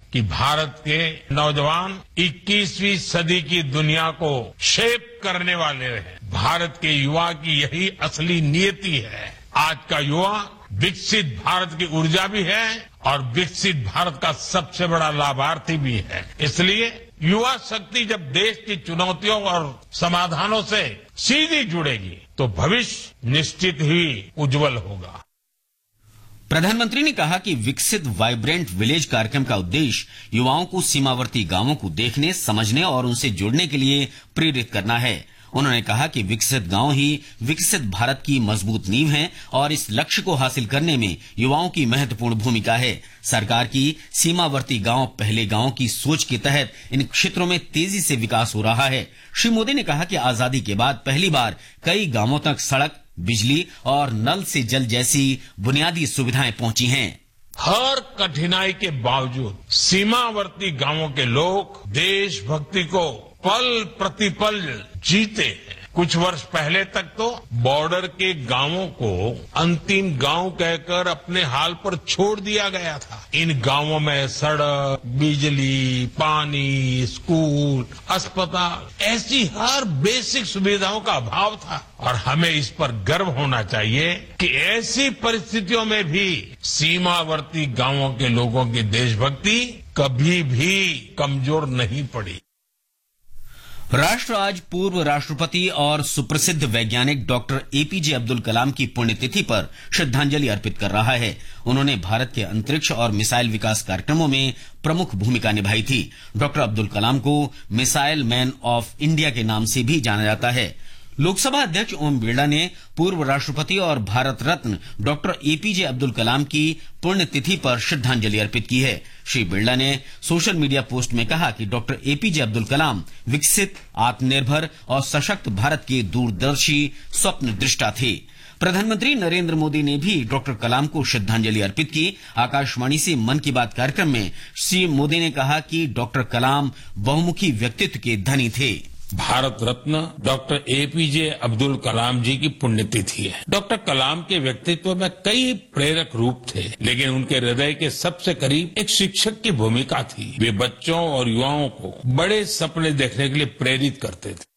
कि भारत के नौजवान 21वीं सदी की दुनिया को शेप करने वाले हैं। भारत के युवा की यही असली नियति है। आज का युवा विकसित भारत की ऊर्जा भी है और विकसित भारत का सबसे बड़ा लाभार्थी भी है। इसलिए युवा शक्ति जब देश की चुनौतियों और समाधानों से सीधी जुड़ेगी तो भविष्य निश्चित ही उज्जवल होगा। प्रधानमंत्री ने कहा कि विकसित वाइब्रेंट विलेज कार्यक्रम का उद्देश्य युवाओं को सीमावर्ती गांवों को देखने, समझने और उनसे जुड़ने के लिए प्रेरित करना है। उन्होंने कहा कि विकसित गांव ही विकसित भारत की मजबूत नींव हैं और इस लक्ष्य को हासिल करने में युवाओं की महत्वपूर्ण भूमिका है। सरकार की सीमावर्ती गांव पहले गांव की सोच के तहत इन क्षेत्रों में तेजी से विकास हो रहा है। श्री मोदी ने कहा कि आजादी के बाद पहली बार कई गांवों तक सड़क, बिजली और नल से जल जैसी बुनियादी सुविधाएं पहुंची हैं। हर कठिनाई के बावजूद सीमावर्ती गांवों के लोग देशभक्ति को पल प्रतिपल जीते हैं। कुछ वर्ष पहले तक तो बॉर्डर के गांवों को अंतिम गांव कहकर अपने हाल पर छोड़ दिया गया था। इन गांवों में सड़क, बिजली, पानी, स्कूल, अस्पताल ऐसी हर बेसिक सुविधाओं का अभाव था और हमें इस पर गर्व होना चाहिए कि ऐसी परिस्थितियों में भी सीमावर्ती गांवों के लोगों की देशभक्ति कभी भी कमजोर नहीं पड़ी। राष्ट्र आज पूर्व राष्ट्रपति और सुप्रसिद्ध वैज्ञानिक डॉक्टर एपीजे अब्दुल कलाम की पुण्यतिथि पर श्रद्धांजलि अर्पित कर रहा है। उन्होंने भारत के अंतरिक्ष और मिसाइल विकास कार्यक्रमों में प्रमुख भूमिका निभाई थी। डॉक्टर अब्दुल कलाम को मिसाइल मैन ऑफ इंडिया के नाम से भी जाना जाता है। लोकसभा अध्यक्ष ओम बिरला ने पूर्व राष्ट्रपति और भारत रत्न डॉक्टर एपीजे अब्दुल कलाम की पुण्यतिथि पर श्रद्धांजलि अर्पित की है। श्री बिरला ने सोशल मीडिया पोस्ट में कहा कि डॉक्टर एपीजे अब्दुल कलाम विकसित, आत्मनिर्भर और सशक्त भारत के दूरदर्शी स्वप्न दृष्टा थे। प्रधानमंत्री नरेंद्र मोदी ने भी डॉक्टर कलाम को श्रद्धांजलि अर्पित की। आकाशवाणी से मन की बात कार्यक्रम में श्री मोदी ने कहा कि डॉक्टर कलाम बहुमुखी व्यक्तित्व के धनी थे। भारत रत्न डॉक्टर एपीजे अब्दुल कलाम जी की पुण्यतिथि है। डॉक्टर कलाम के व्यक्तित्व में कई प्रेरक रूप थे, लेकिन उनके हृदय के सबसे करीब एक शिक्षक की भूमिका थी। वे बच्चों और युवाओं को बड़े सपने देखने के लिए प्रेरित करते थे।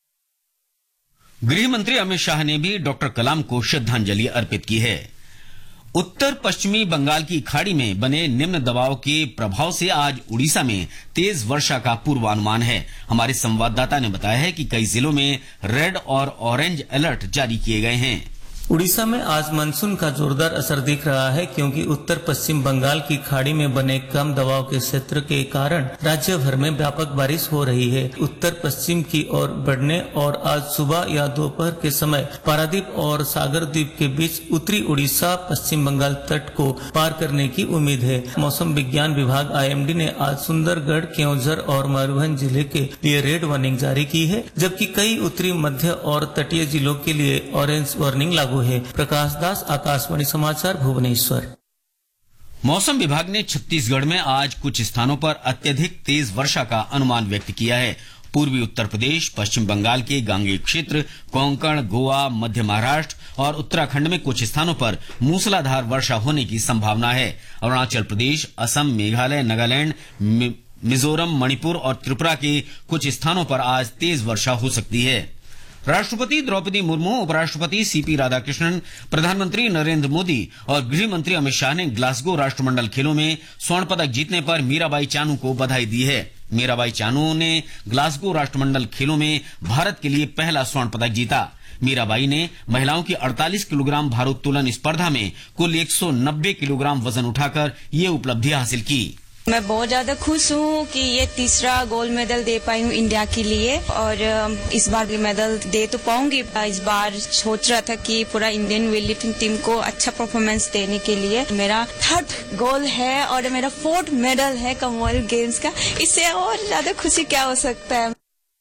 गृह मंत्री अमित शाह ने भी डॉक्टर कलाम को श्रद्धांजलि अर्पित की है। उत्तर पश्चिमी बंगाल की खाड़ी में बने निम्न दबाव के प्रभाव से आज उड़ीसा में तेज वर्षा का पूर्वानुमान है। हमारे संवाददाता ने बताया है कि कई जिलों में रेड और ऑरेंज अलर्ट जारी किए गए हैं। उड़ीसा में आज मानसून का जोरदार असर दिख रहा है, क्योंकि उत्तर पश्चिम बंगाल की खाड़ी में बने कम दबाव के क्षेत्र के कारण राज्य भर में व्यापक बारिश हो रही है। उत्तर पश्चिम की ओर बढ़ने और आज सुबह या दोपहर के समय पारादीप और सागर द्वीप के बीच उत्तरी उड़ीसा पश्चिम बंगाल तट को पार करने की उम्मीद है। मौसम विज्ञान विभाग IMD ने आज सुंदरगढ़, केओंझर और मयूरभंज जिले के लिए रेड वार्निंग जारी की है, जबकि कई उत्तरी, मध्य और तटीय जिलों के लिए ऑरेंज वार्निंग लागू है। प्रकाश दास, आकाशवाणी समाचार, भुवनेश्वर। मौसम विभाग ने छत्तीसगढ़ में आज कुछ स्थानों पर अत्यधिक तेज वर्षा का अनुमान व्यक्त किया है। पूर्वी उत्तर प्रदेश, पश्चिम बंगाल के गांगेय क्षेत्र, कोंकण, गोवा, मध्य महाराष्ट्र और उत्तराखंड में कुछ स्थानों पर मूसलाधार वर्षा होने की संभावना है। अरुणाचल प्रदेश, असम, मेघालय, नागालैंड, मिजोरम, मणिपुर और त्रिपुरा के कुछ स्थानों पर आज तेज वर्षा हो सकती है। राष्ट्रपति द्रौपदी मुर्मू, उपराष्ट्रपति CP राधाकृष्णन, प्रधानमंत्री नरेंद्र मोदी और गृह मंत्री अमित शाह ने ग्लासगो राष्ट्रमंडल खेलों में स्वर्ण पदक जीतने पर मीराबाई चानू को बधाई दी है। मीराबाई चानू ने ग्लासगो राष्ट्रमंडल खेलों में भारत के लिए पहला स्वर्ण पदक जीता। मीराबाई ने महिलाओं की 48 किलोग्राम भारोत्तोलन स्पर्धा में कुल 190 किलोग्राम वजन उठाकर ये उपलब्धि हासिल की। मैं बहुत ज्यादा खुश हूँ कि ये तीसरा गोल्ड मेडल दे पाई हूँ इंडिया के लिए, और इस बार भी मेडल दे तो पाऊंगी। इस बार सोच रहा था कि पूरा इंडियन वेट लिफ्टिंग टीम को अच्छा परफॉर्मेंस देने के लिए मेरा 3rd गोल्ड है और मेरा 4th मेडल है कॉमनवेल्थ गेम्स का। इससे और ज्यादा खुशी क्या हो सकता है।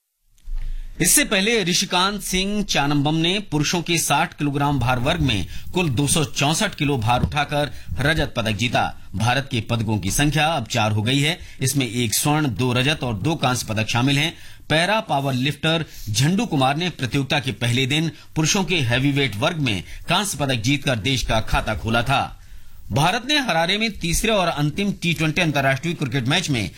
इससे पहले ऋषिकांत सिंह चानम्बम ने पुरुषों के 60 किलोग्राम भार वर्ग में कुल 264 किलो भार उठाकर रजत पदक जीता। भारत के पदकों की संख्या अब 4 हो गई है। इसमें 1 स्वर्ण, 2 रजत और 2 कांस्य पदक शामिल हैं। पैरा पावर लिफ्टर झंडू कुमार ने प्रतियोगिता के पहले दिन पुरुषों के हैवीवेट वर्ग में कांस्य पदक जीतकर देश का खाता खोला था। भारत ने हरारे में तीसरे और अंतिम T20 अंतर्राष्ट्रीय क्रिकेट मैच में